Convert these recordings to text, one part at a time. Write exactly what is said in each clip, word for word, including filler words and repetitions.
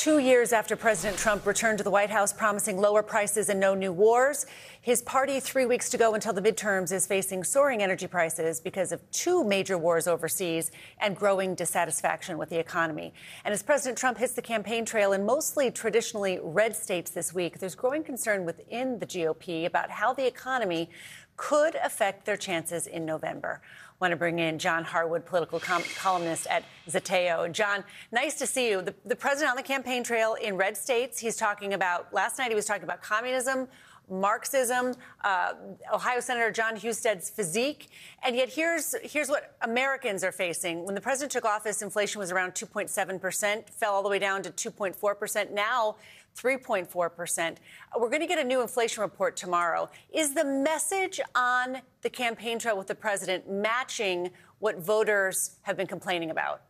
Two years after President Trump returned to the White House promising lower prices and no new wars, his party, three weeks to go until the midterms, is facing soaring energy prices because of two major wars overseas and growing dissatisfaction with the economy. And as President Trump hits the campaign trail in mostly traditionally red states this week, there's growing concern within the G O P about how the economy could affect their chances in November. I want to bring in John Harwood, political com- columnist at Zeteo. John, nice to see you. The, the president on the campaign trail in red states, he's talking about, last night he was talking about communism, Marxism, uh, Ohio Senator John Husted's physique. And yet here's here's what Americans are facing. When the president took office, inflation was around two point seven percent, fell all the way down to two point four percent. Now, three point four percent. We're going to get a new inflation report tomorrow. Is the message on the campaign trail with the president matching what voters have been complaining about?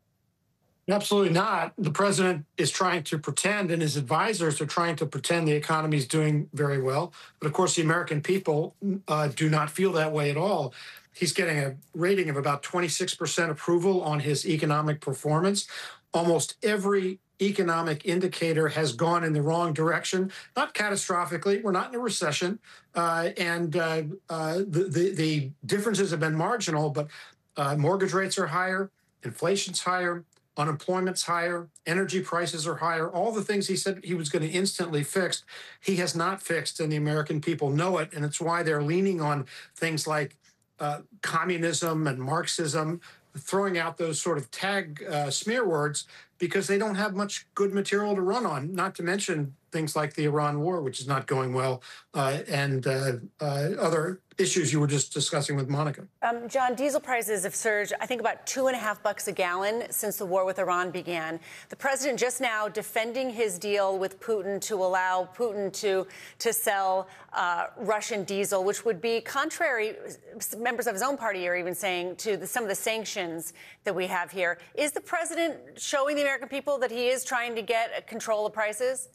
Absolutely not. The president is trying to pretend, and his advisors are trying to pretend the economy is doing very well. But of course, the American people uh, do not feel that way at all. He's getting a rating of about twenty-six percent approval on his economic performance. Almost every economic indicator has gone in the wrong direction, not catastrophically. We're not in a recession. Uh, and uh, uh, the, the, the differences have been marginal, but uh, mortgage rates are higher, inflation's higher, unemployment's higher, energy prices are higher. All the things he said he was going to instantly fix, he has not fixed, and the American people know it. And it's why they're leaning on things like uh, communism and Marxism, throwing out those sort of tag uh, smear words, because they don't have much good material to run on, not to mention things like the Iran war, which is not going well, uh, and uh, uh, other issues you were just discussing with Monica. Um, John, diesel prices have surged, I think, about two and a half bucks a gallon since the war with Iran began. The president just now defending his deal with Putin to allow Putin to to sell uh, Russian diesel, which would be contrary, members of his own party are even saying, to the, some of the sanctions that we have here. Is the president showing the American people that he is trying to get control of prices?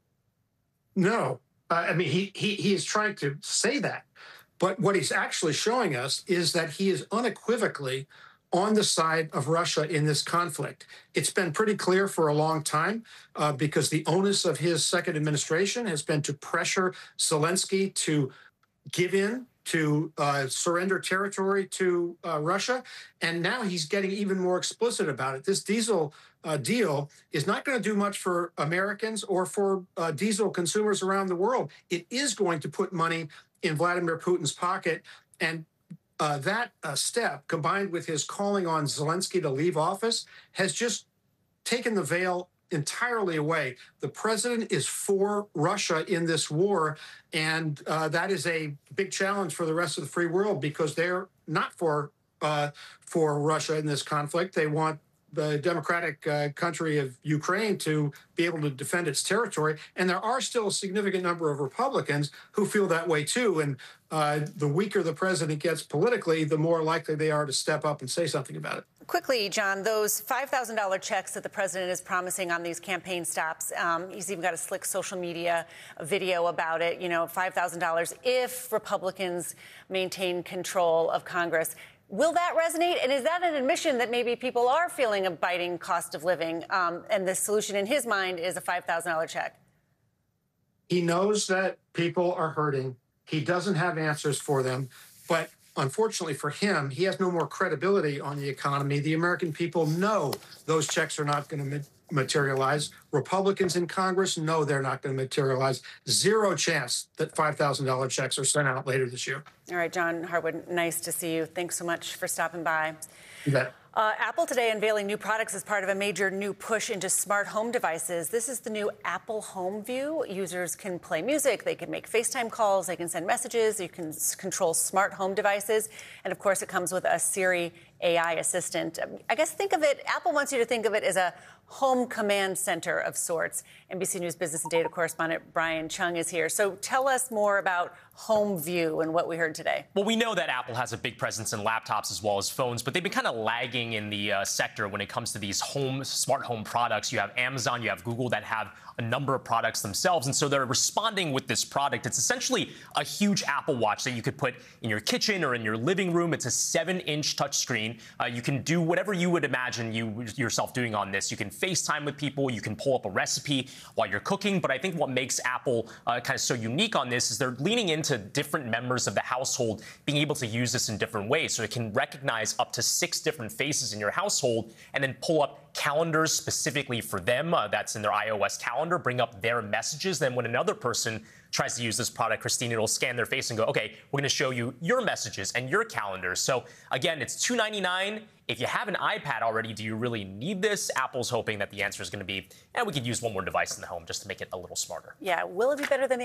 No. Uh, I mean, he, he he is trying to say that. But what he's actually showing us is that he is unequivocally on the side of Russia in this conflict. It's been pretty clear for a long time uh, because the onus of his second administration has been to pressure Zelensky to give in, to uh, surrender territory to uh, Russia. And now he's getting even more explicit about it. This diesel uh, deal is not going to do much for Americans or for uh, diesel consumers around the world. It is going to put money in Vladimir Putin's pocket. And uh, that uh, step, combined with his calling on Zelensky to leave office, has just taken the veil entirely away. The president is for Russia in this war, and uh, that is a big challenge for the rest of the free world, because they're not for uh, for Russia in this conflict. They want the democratic uh, country of Ukraine to be able to defend its territory. And there are still a significant number of Republicans who feel that way, too. And uh, the weaker the president gets politically, the more likely they are to step up and say something about it. Quickly, John, those five thousand dollars checks that the president is promising on these campaign stops, um, he's even got a slick social media video about it, you know, five thousand dollars if Republicans maintain control of Congress. Will that resonate? And is that an admission that maybe people are feeling a biting cost of living, um, and the solution in his mind is a five thousand dollars check? He knows that people are hurting. He doesn't have answers for them. But unfortunately for him, he has no more credibility on the economy. The American people know those checks are not going to materialize. Republicans in Congress know they're not going to materialize. Zero chance that five thousand dollars checks are sent out later this year. All right, John Harwood, nice to see you. Thanks so much for stopping by. You bet. Uh, Apple today unveiling new products as part of a major new push into smart home devices. This is the new Apple Home View. Users can play music, they can make FaceTime calls, they can send messages, you can s- control smart home devices. And of course, it comes with a Siri A I assistant. I guess think of it, Apple wants you to think of it as a home command center of sorts. N B C News business and data correspondent Brian Chung is here. So tell us more about Home View and what we heard today. Well, we know that Apple has a big presence in laptops as well as phones, but they've been kind of lagging in the uh, sector when it comes to these home smart home products. You have Amazon, you have Google that have a number of products themselves, and so they're responding with this product. It's essentially a huge Apple Watch that you could put in your kitchen or in your living room. It's a seven-inch touchscreen. Uh, you can do whatever you would imagine you yourself doing on this. You can FaceTime with people. You can pull up a recipe while you're cooking. But I think what makes Apple uh, kind of so unique on this is they're leaning into different members of the household being able to use this in different ways. So it can recognize up to six different faces in your household and then pull up calendars specifically for them. Uh, that's in their iOS calendar, bring up their messages. Then when another person tries to use this product, Christine, it'll scan their face and go, okay, we're going to show you your messages and your calendars. So again, it's two ninety-nine. If you have an iPad already, do you really need this? Apple's hoping that the answer is going to be, and we could use one more device in the home just to make it a little smarter. Yeah, will it be better than the